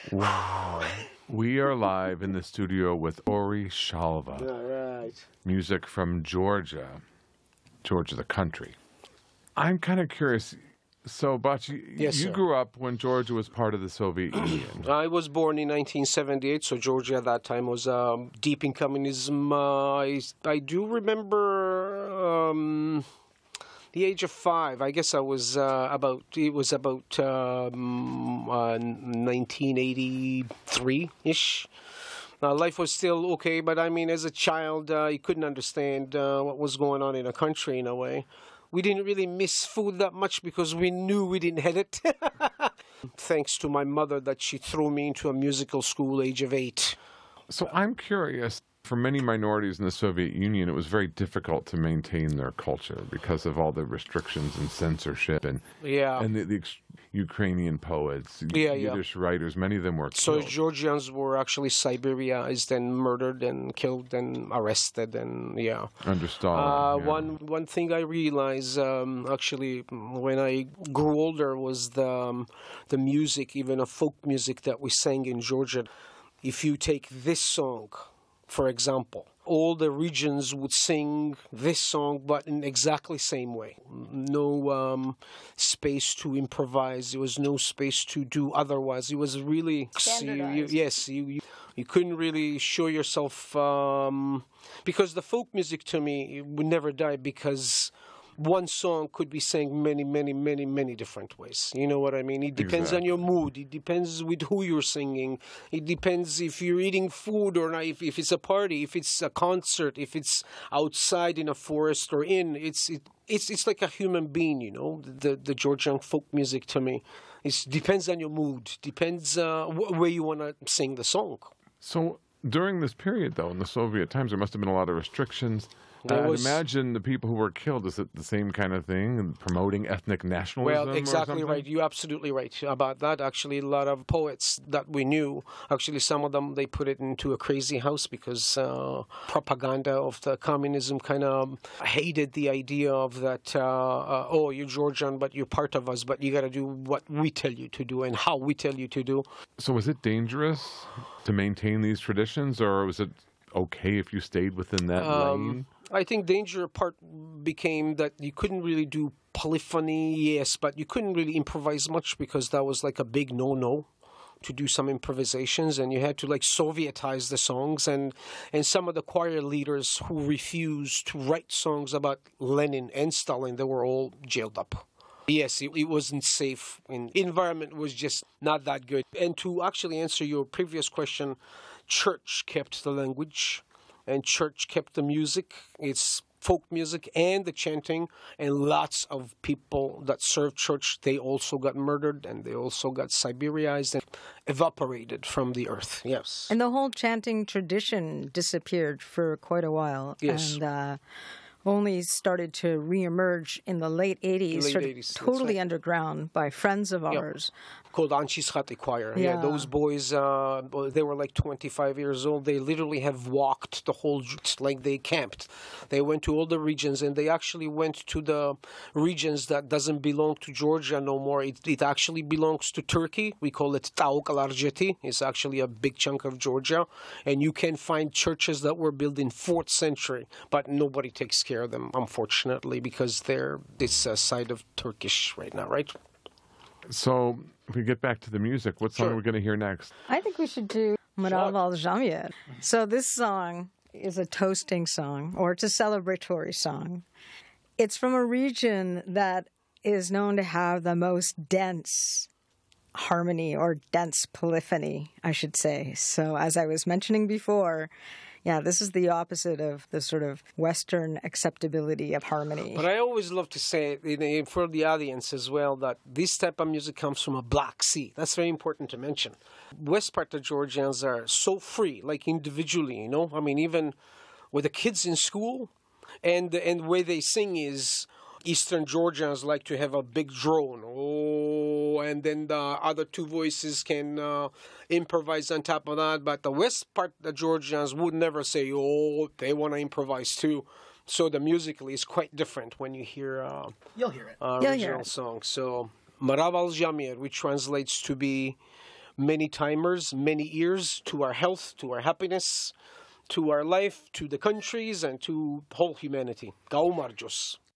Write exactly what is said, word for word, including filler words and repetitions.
Wow. We are live in the studio with Ori Shalva. All right. Music from Georgia. Georgia, the country. I'm kind of curious. So, Bachi, Yes, you sir. grew up when Georgia was part of the Soviet Union. I was born in nineteen seventy-eight, so Georgia at that time was um, deep in communism. Uh, I, I do remember um, the age of five. I guess I was uh, about, it was about um, uh, nineteen eighty-three-ish. Uh, life was still okay, but I mean, as a child, uh, you couldn't understand uh, what was going on in a country in a way. We didn't really miss food that much because we knew we didn't have it. Thanks to my mother that she threw me into a musical school age of eight. So I'm curious. For many minorities in the Soviet Union, it was very difficult to maintain their culture because of all the restrictions and censorship and Yeah. and the, the ex- Ukrainian poets, Yeah, yeah. Yiddish writers. Many of them were So killed. Georgians were actually Siberiaized and murdered and killed and arrested and yeah. under Stalin. Uh, yeah. One one thing I realized um, actually when I grew older was the um, the music, even a folk music that we sang in Georgia. If you take this song, for example, all the regions would sing this song, but in exactly same way. No um, space to improvise. There was no space to do otherwise. It was really you, you, Standardized. yes. You, you you couldn't really show yourself um, because the folk music to me would never die because one song could be sang many, many, many, many different ways. You know what I mean? It depends on your mood. It depends with who you're singing. It depends if you're eating food or not, if, if it's a party, if it's a concert, if it's outside in a forest or in. It's it, it's it's like a human being, you know, the, the Georgian folk music to me. It depends on your mood. Depends uh, wh- where you want to sing the song. So during this period, though, in the Soviet times, there must have been a lot of restrictions. There I'd was- imagine the people who were killed, is it the same kind of thing, promoting ethnic nationalism? Well, or exactly something? right. You're absolutely right about that. Actually, a lot of poets that we knew, actually, some of them, they put it into a crazy house because uh, propaganda of the communism kind of hated the idea of that, uh, uh, oh, you're Georgian, but you're part of us, but you got to do what we tell you to do and how we tell you to do. So was it dangerous to maintain these traditions, or was it okay if you stayed within that lane? I think danger part became that you couldn't really do polyphony, yes, but you couldn't really improvise much because that was like a big no-no to do some improvisations, and you had to like Sovietize the songs, and and some of the choir leaders who refused to write songs about Lenin and Stalin, they were all jailed up. Yes, it, it wasn't safe. And environment was just not that good. And to actually answer your previous question, church kept the language, and church kept the music. It's folk music and the chanting, and lots of people that served church, they also got murdered, and they also got Siberiaized and evaporated from the earth. Yes. And the whole chanting tradition disappeared for quite a while. Yes. And uh, only started to reemerge in the late eighties, Late sort of eighties, that's totally right. underground by friends of ours. Called Anchischati Choir. Yeah, Yeah. those boys, uh, they were like twenty-five years old. They literally have walked the whole, like they camped. They went to all the regions, and they actually went to the regions that doesn't belong to Georgia no more. It, it actually belongs to Turkey. We call it Taukalarjeti. It's actually a big chunk of Georgia. And you can find churches that were built in fourth century, but nobody takes care of them, unfortunately, because they're this uh, side of Turkish right now, right? So if we get back to the music, what song Sure. are we going to hear next? I think we should do Marav al Jamir. So this song is a toasting song, or it's a celebratory song. It's from a region that is known to have the most dense harmony or dense polyphony, I should say. So as I was mentioning before, yeah, this is the opposite of the sort of Western acceptability of harmony. But I always love to say in- in- for the audience as well that this type of music comes from a Black Sea. That's very important to mention. West part of Georgians are so free, like individually, you know. I mean, even with the kids in school, and and where they sing is Eastern Georgians like to have a big drone, oh, and then the other two voices can uh, improvise on top of that. But the west part, the Georgians would never say, oh, they want to improvise too. So the musically is quite different when you hear uh, You'll hear it. uh, You'll original hear it. song. So Marav al Jamir, which translates to be many timers, many ears, to our health, to our happiness, to our life, to the countries, and to whole humanity. Gaumar Diyos.